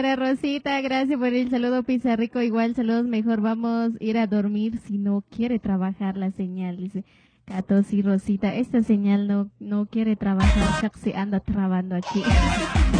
Rosita, gracias por el saludo, Pizarrico. Igual saludos, mejor vamos a ir a dormir si no quiere trabajar la señal, dice Catos y Rosita. Esta señal no quiere trabajar, se anda trabando aquí.